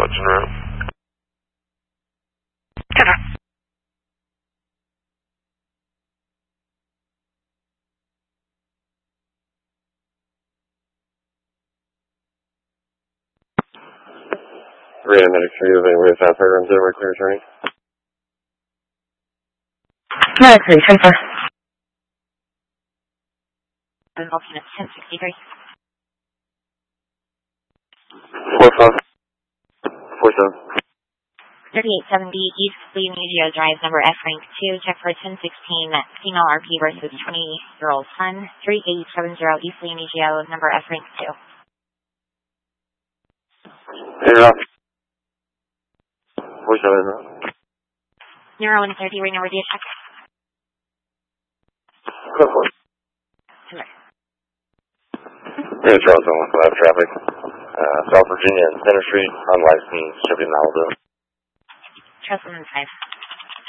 What's en route? Random Medic 3 of Anyway, South Programs over, clear turning. Medic 3, 10-4. Alternate 1063. 45. 47. 3870 East Leonigio Drive, number F rank 2, check for 1016, female RP versus 20-year-old son, 3870 East Leonigio, number F rank 2. Interrupt. 47. Neuro 130, ring over the check. Go for it. Here's Charles on lab traffic. South Virginia and Center Street, unlicensed, shipping Malibu. Trust 1 5.